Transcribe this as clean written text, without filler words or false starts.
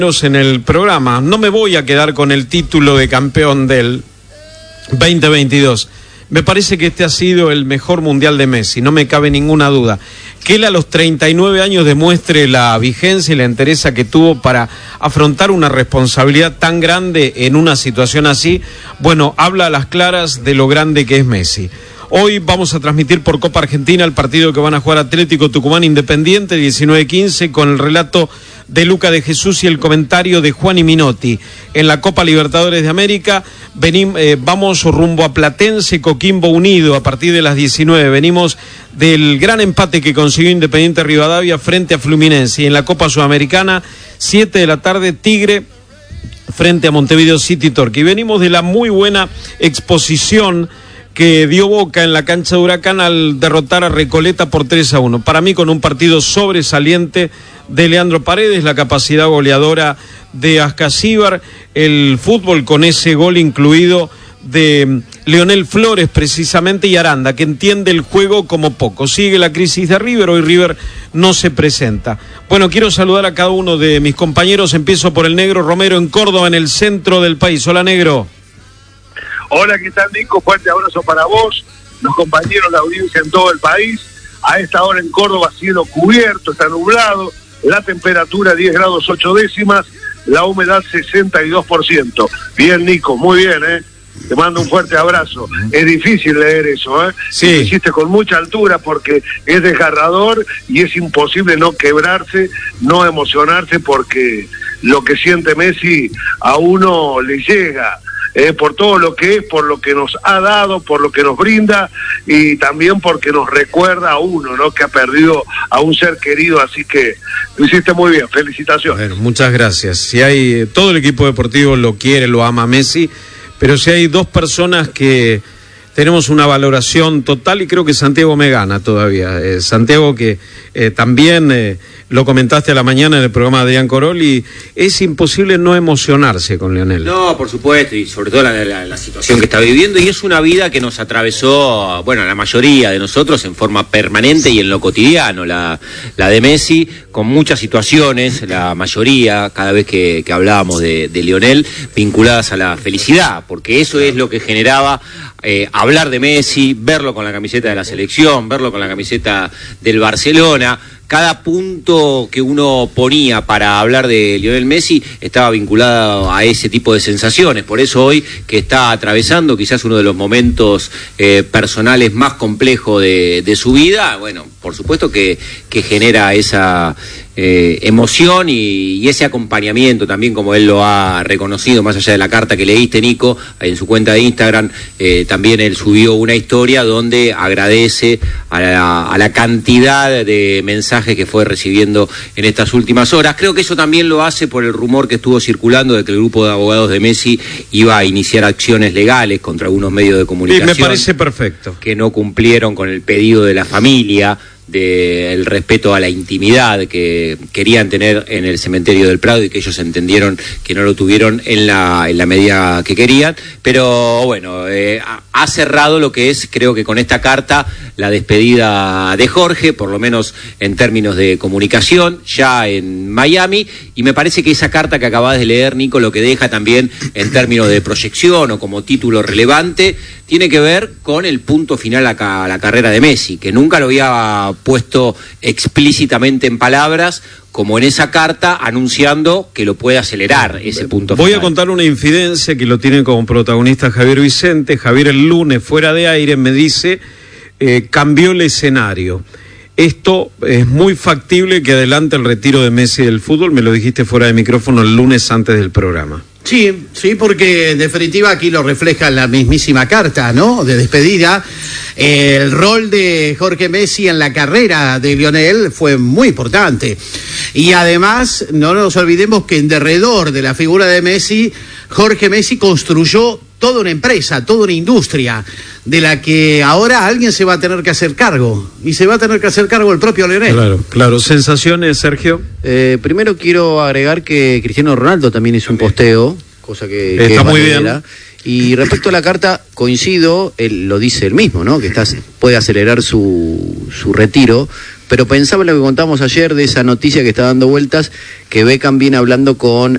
En el programa, no me voy a quedar con el título de campeón del 2022. Me parece que este ha sido el mejor mundial de Messi, no me cabe ninguna duda. Que él a los 39 años demuestre la vigencia y la entereza que tuvo para afrontar una responsabilidad tan grande en una situación así, bueno, habla a las claras de lo grande que es Messi. Hoy vamos a transmitir por Copa Argentina el partido que van a jugar Atlético Tucumán Independiente, 19:15, con el relato de Luca de Jesús y el comentario de Juan Minotti. En la Copa Libertadores de América vamos rumbo a Platense, Coquimbo Unido a partir de las 19. Venimos del gran empate que consiguió Independiente Rivadavia frente a Fluminense. Y en la Copa Sudamericana, 7 de la tarde, Tigre frente a Montevideo City Torque. Y venimos de la muy buena exposición que dio Boca en la cancha de Huracán al derrotar a Recoleta por 3-1. Para mí, con un partido sobresaliente de Leandro Paredes, la capacidad goleadora de Ascasíbar, el fútbol con ese gol incluido de Leonel Flores precisamente, y Aranda, que entiende el juego como poco. Sigue la crisis de River, hoy River no se presenta. Bueno, quiero saludar a cada uno de mis compañeros. Empiezo por el Negro Romero en Córdoba, en el centro del país. Hola, Negro. Hola, ¿qué tal, Nico? Fuerte abrazo para vos, los compañeros, la audiencia en todo el país. A esta hora en Córdoba, cielo cubierto, está nublado, la temperatura 10 grados 8 décimas, la humedad 62%. Bien, Nico, muy bien, Te mando un fuerte abrazo. Es difícil leer eso, Sí. Lo hiciste con mucha altura porque es desgarrador y es imposible no quebrarse, no emocionarse, porque lo que siente Messi a uno le llega. Por todo lo que es, por lo que nos ha dado, por lo que nos brinda, y también porque nos recuerda a uno, ¿no?, que ha perdido a un ser querido. Así que lo hiciste muy bien, felicitaciones. Bueno, muchas gracias. Si hay, todo el equipo deportivo lo quiere, lo ama a Messi, pero si hay dos personas que tenemos una valoración total, y creo que Santiago me gana todavía. Santiago, que también lo comentaste a la mañana en el programa de Ian Coroli, es imposible no emocionarse con Leonel. No, por supuesto, y sobre todo la situación que está viviendo, y es una vida que nos atravesó, bueno, a la mayoría de nosotros en forma permanente y en lo cotidiano, la de Messi, con muchas situaciones, la mayoría, cada vez que hablábamos de Leonel, vinculadas a la felicidad, porque eso es lo que generaba hablar de Messi, verlo con la camiseta de la selección, verlo con la camiseta del Barcelona. Cada punto que uno ponía para hablar de Lionel Messi estaba vinculado a ese tipo de sensaciones. Por eso hoy, que está atravesando quizás uno de los momentos personales más complejos de su vida, bueno, por supuesto que genera esa emoción y ese acompañamiento también, como él lo ha reconocido, más allá de la carta que leíste, Nico, en su cuenta de Instagram. También él subió una historia donde agradece a la cantidad de mensajes que fue recibiendo en estas últimas horas. Creo que eso también lo hace por el rumor que estuvo circulando de que el grupo de abogados de Messi iba a iniciar acciones legales contra algunos medios de comunicación. Y me parece perfecto. Que no cumplieron con el pedido de la familia, del respeto a la intimidad que querían tener en el cementerio del Prado, y que ellos entendieron que no lo tuvieron en la medida que querían. Pero bueno, ha cerrado lo que es, creo que con esta carta, la despedida de Jorge, por lo menos en términos de comunicación, ya en Miami, y me parece que esa carta que acabas de leer, Nico, lo que deja también en términos de proyección o como título relevante, tiene que ver con el punto final a la carrera de Messi, que nunca lo había puesto explícitamente en palabras, como en esa carta, anunciando que lo puede acelerar ese punto final. Voy a contar una infidencia que lo tiene como protagonista Javier Vicente. Javier, el lunes, fuera de aire, me dice, cambió el escenario. Esto es muy factible que adelante el retiro de Messi del fútbol. Me lo dijiste fuera de micrófono el lunes antes del programa. Sí, porque en definitiva aquí lo refleja la mismísima carta, ¿no?, de despedida. El rol de Jorge Messi en la carrera de Lionel fue muy importante. Y además, no nos olvidemos que en derredor de la figura de Messi, Jorge Messi construyó toda una empresa, toda una industria, de la que ahora alguien se va a tener que hacer cargo, y se va a tener que hacer cargo el propio Lionel. Claro. ¿Sensaciones, Sergio? Primero quiero agregar que Cristiano Ronaldo también hizo un posteo, cosa que está muy bien. Y respecto a la carta, coincido, él lo dice él mismo, ¿no?, que puede acelerar su retiro, pero pensaba en lo que contamos ayer de esa noticia que está dando vueltas, que Beckham viene hablando con